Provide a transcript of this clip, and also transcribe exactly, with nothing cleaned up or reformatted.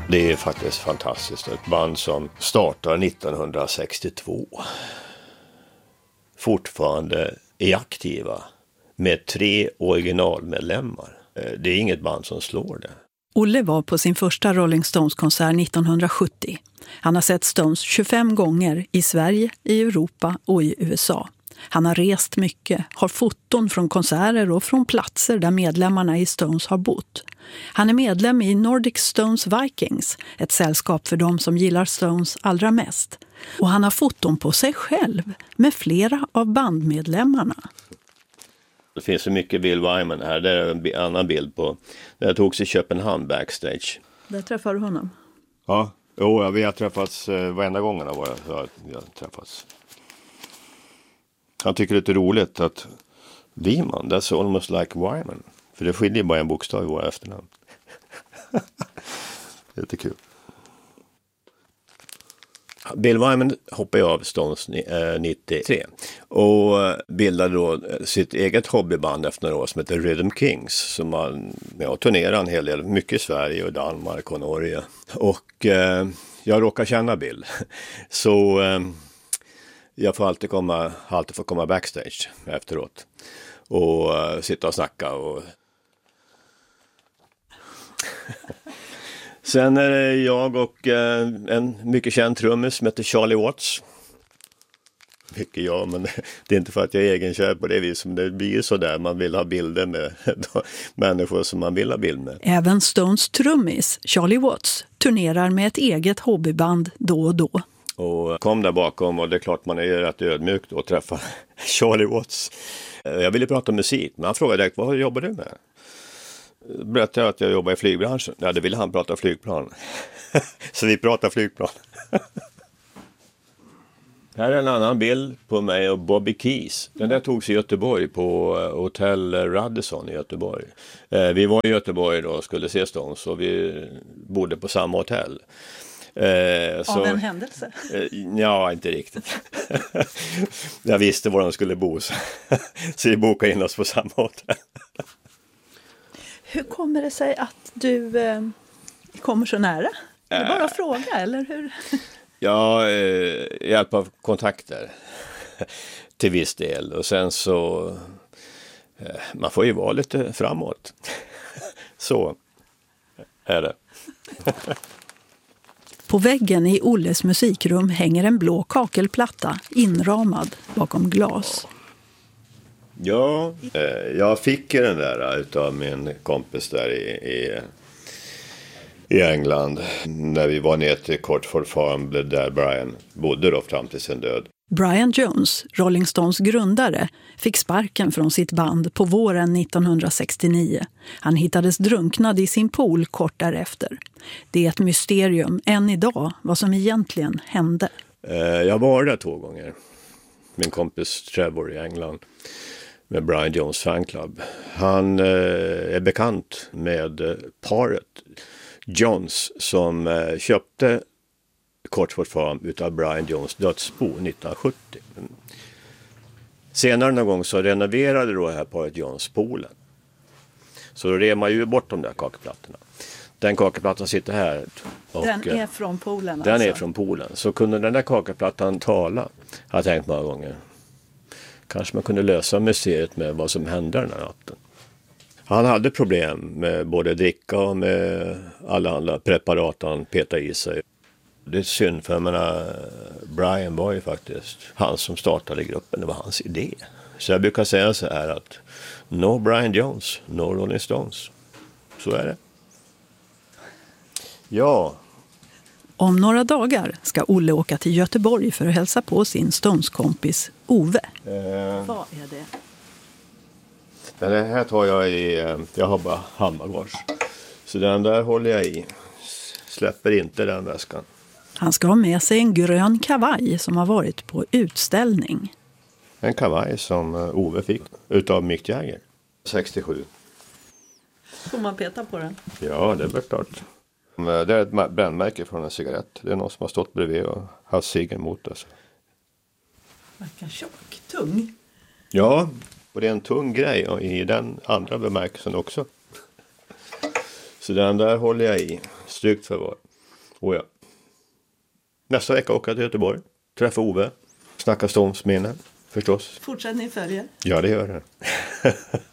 Det är faktiskt fantastiskt. Ett band som startar nittonhundrasextiotvå. Fortfarande är aktiva med tre originalmedlemmar. Det är inget band som slår det. Olle var på sin första Rolling Stones-konsert nittonhundrasjuttio. Han har sett Stones tjugofem gånger i Sverige, i Europa och i U S A. Han har rest mycket, har foton från konserter och från platser där medlemmarna i Stones har bott. Han är medlem i Nordic Stones Vikings, ett sällskap för dem som gillar Stones allra mest. Och han har foton på sig själv med flera av bandmedlemmarna. Det finns så mycket Bill Wyman här. Det är en annan bild på. Det togs i Köpenhamn backstage. Där träffade du honom? Ja, jo, vi har träffats varenda gången av våra så vi har träffats. Han tycker det är lite roligt att Wyman, that's almost like Wyman. För det skiljer bara en bokstav i våra efternamn. Det är lite kul. Bill Wyman hoppade av Stones nittiotre och bildade då sitt eget hobbyband efter några år som heter Rhythm Kings, som han ja, turnerade en hel del, mycket i Sverige och Danmark och Norge. Och eh, jag råkar känna Bill, så eh, jag får alltid komma, alltid får komma backstage efteråt och uh, sitta och snacka och sen är det jag och eh, en mycket känd trummis som heter Charlie Watts. Mycket jag, men det är inte för att jag är egenkär på det viset, men det blir så där man vill ha bilder med människor som man vill ha bild med. Även Stones trummis, Charlie Watts, turnerar med ett eget hobbyband då och då. Och kom där bakom och det är klart man är rätt ödmjuk då att träffa Charlie Watts. Jag ville prata musik, men han frågade direkt, vad jobbar du med? Berättade jag att jag jobbar i flygbranschen. Ja, det ville han prata flygplan. Så vi pratar flygplan. Här är en annan bild på mig och Bobby Keys. Den där togs i Göteborg på Hotel Radisson i Göteborg. Vi var i Göteborg då och skulle se Stones och vi bodde på samma hotell. Eh, så, av en händelse? Eh, ja, inte riktigt. Jag visste var de skulle bo, så, så vi bokade in oss på samma hotell. Hur kommer det sig att du eh, kommer så nära? Är det bara att fråga, eller hur? Ja, eh, hjälp av kontakter till viss del. Och sen så, eh, man får ju vara lite framåt. Så är det. På väggen i Olles musikrum hänger en blå kakelplatta inramad bakom glas. Ja, eh, jag fick den där utav min kompis där i, i, i England. När vi var ner till Courtford Farm där Brian bodde då fram till sin död. Brian Jones, Rolling Stones grundare, fick sparken från sitt band på våren nittonhundrasextionio. Han hittades drunknad i sin pool kort därefter. Det är ett mysterium än idag vad som egentligen hände. Eh, jag var där två gånger. Min kompis Trevor i England med Brian Jones fanclub. Han eh, är bekant med eh, paret Jones som eh, köpte Courtford Farm utav Brian Jones dödsbo nittonhundrasjuttio. Senare någon gång så renoverade då det här paret Jones poolen. Så då rev man ju bort de där kakeplattorna. Den kakeplattan sitter här. Och, den är från poolen Den alltså. är från poolen. Så kunde den där kakeplattan tala, har jag tänkt många gånger. Kanske man kunde lösa mysteriet med vad som hände den här natten. Han hade problem med både dricka och med alla andra preparat han petade i sig. Det är synd för jag menar, Brian var ju faktiskt han som startade gruppen. Det var hans idé. Så jag brukar säga så här att no Brian Jones, no Rolling Stones. Så är det. Ja. Om några dagar ska Olle åka till Göteborg för att hälsa på sin Stones-kompis Ove. Eh, Vad är det? Det här tar jag i, jag har bara handbagage. Så den där håller jag i. Släpper inte den väskan. Han ska ha med sig en grön kavaj som har varit på utställning. En kavaj som Ove fick utav Mick Jagger. sextiosju. Får man peta på den? Ja, det är klart. Det är ett brännmärke från en cigarett. Det är någon som har stått bredvid och haft ciggen mot oss. Verkar tjock, tung. Ja, och det är en tung grej och i den andra bemärkelsen också. Så den där håller jag i. Strykt förvar. Oh ja. Nästa vecka åker jag till Göteborg. Träffa Ove. Snacka Stones minnen, förstås. Fortsättning följer. Ja, det gör det.